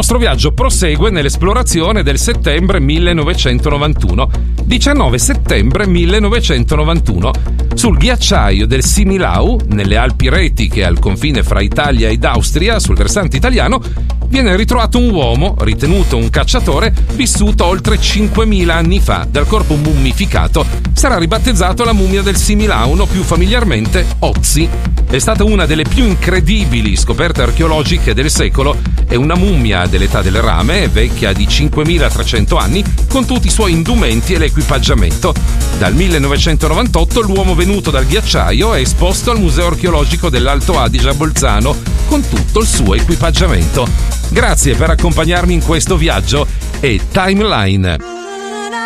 nostro viaggio prosegue nell'esplorazione del settembre 1991. 19 settembre 1991. Sul ghiacciaio del Similau, nelle Alpi Retiche al confine fra Italia ed Austria, sul versante italiano, viene ritrovato un uomo, ritenuto un cacciatore, vissuto oltre 5.000 anni fa. Dal corpo mummificato sarà ribattezzato la mummia del Similau, o più familiarmente Ötzi. È stata una delle più incredibili scoperte archeologiche del secolo. È una mummia dell'età del rame, vecchia di 5.300 anni, con tutti i suoi indumenti e l'equipaggiamento. Dal 1998 l'uomo venuto dal ghiacciaio è esposto al Museo Archeologico dell'Alto Adige a Bolzano, con tutto il suo equipaggiamento. Grazie per accompagnarmi in questo viaggio e Timeline.